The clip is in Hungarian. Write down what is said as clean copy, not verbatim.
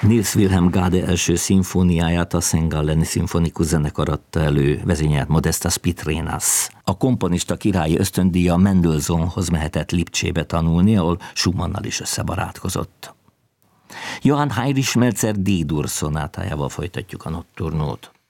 Niels Wilhelm Gade első szimfóniáját a St. Galleni Szimfonikus Zenekar adta elő, vezényelt Modestas Pitrénas. A komponista királyi ösztöndíja Mendelssohnhoz mehetett Lipcsébe tanulni, ahol Schumannnal is összebarátkozott. Johann Heinrich Melzer D-dur szonátájával folytatjuk a notturnót.